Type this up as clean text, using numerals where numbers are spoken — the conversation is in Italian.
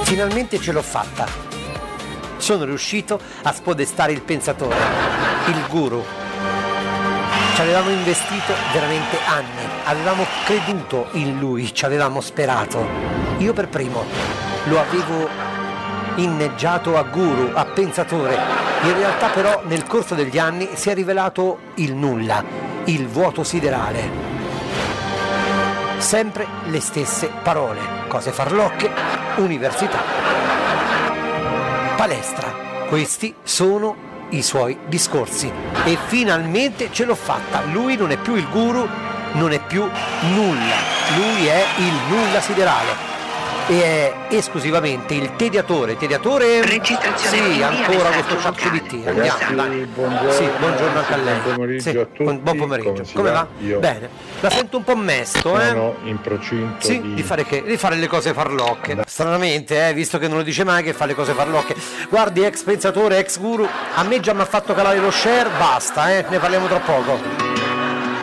Finalmente ce l'ho fatta. Sono riuscito a spodestare il pensatore, il guru. Ci avevamo investito veramente anni, avevamo creduto in lui, ci avevamo sperato. Io per primo lo avevo inneggiato a guru, a pensatore. In realtà però nel corso degli anni si è rivelato il nulla, il vuoto siderale. Sempre le stesse parole, cose farlocche, università, palestra. Questi sono i suoi discorsi e finalmente ce l'ho fatta. Lui non è più il guru, non è più nulla, lui è il nulla siderale e è esclusivamente il tediatore. Registrazione sì, ancora questo cazzo di T. Andiamo, dai. Buongiorno, Sì, buongiorno anche a lei. Buon pomeriggio Sì, a tutti. buon pomeriggio. Come va? Io Bene. La sento un po' mesto, sono in procinto Sì, di fare che? Di fare le cose farlocche. Stranamente, visto che non lo dice mai che fa le cose farlocche. Guardi, ex pensatore, ex guru, a me già mi ha fatto calare lo share, basta, ne parliamo tra poco.